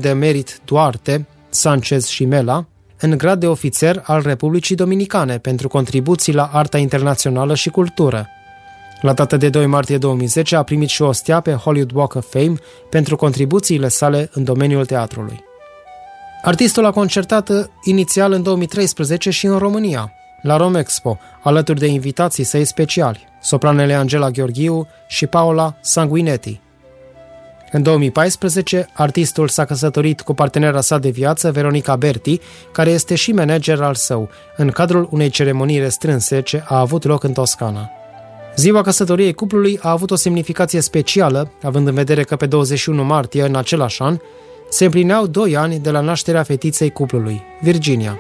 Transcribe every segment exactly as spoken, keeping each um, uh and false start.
de merit Duarte, Sanchez și Mela, în grad de ofițer al Republicii Dominicane pentru contribuții la arta internațională și cultură. La data de doi martie două mii zece a primit și o stea pe Hollywood Walk of Fame pentru contribuțiile sale în domeniul teatrului. Artistul a concertat inițial în două mii treisprezece și în România, la Romexpo, alături de invitații săi speciali, sopranele Angela Gheorghiu și Paola Sanguinetti. În două mii paisprezece, artistul s-a căsătorit cu partenera sa de viață, Veronica Berti, care este și manager al său, în cadrul unei ceremonii restrânse ce a avut loc în Toscana. Ziua căsătoriei cuplului a avut o semnificație specială, având în vedere că pe douăzeci și unu martie, în același an, se împlineau doi ani de la nașterea fetiței cuplului, Virginia.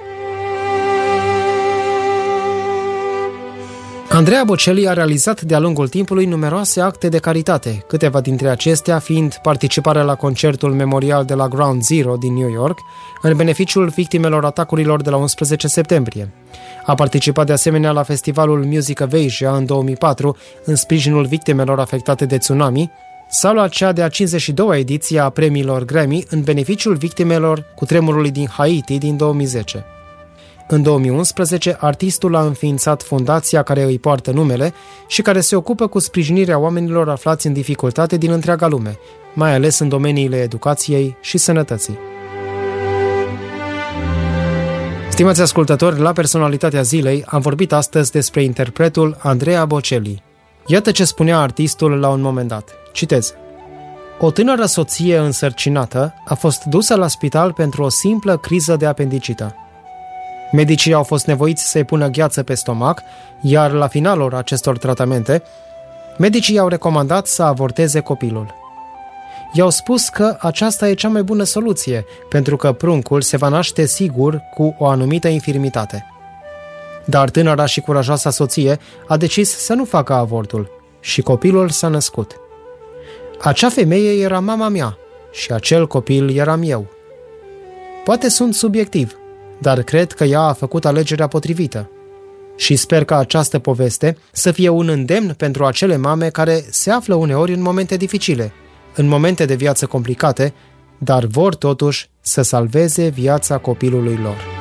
Andrea Bocelli a realizat de-a lungul timpului numeroase acte de caritate, câteva dintre acestea fiind participarea la concertul memorial de la Ground Zero din New York, în beneficiul victimelor atacurilor de la unsprezece septembrie. A participat de asemenea la festivalul Music of Asia în două mii patru, în sprijinul victimelor afectate de tsunami, sau la cea de-a cincizeci și doua ediție a premiilor Grammy în beneficiul victimelor cutremurului din Haiti din două mii zece. În două mii unsprezece, artistul a înființat fundația care îi poartă numele și care se ocupă cu sprijinirea oamenilor aflați în dificultate din întreaga lume, mai ales în domeniile educației și sănătății. Stimați ascultători, la Personalitatea Zilei am vorbit astăzi despre interpretul Andrea Bocelli. Iată ce spunea artistul la un moment dat. Citez. O tânără soție însărcinată a fost dusă la spital pentru o simplă criză de apendicită. Medicii au fost nevoiți să-i pună gheață pe stomac, iar la finalul acestor tratamente, medicii i-au recomandat să avorteze copilul. I-au spus că aceasta e cea mai bună soluție, pentru că pruncul se va naște sigur cu o anumită infirmitate. Dar tânăra și curajoasa soție a decis să nu facă avortul și copilul s-a născut. Acea femeie era mama mea și acel copil eram eu. Poate sunt subiectiv, dar cred că ea a făcut alegerea potrivită. Și sper că această poveste să fie un îndemn pentru acele mame care se află uneori în momente dificile, în momente de viață complicate, dar vor totuși să salveze viața copilului lor.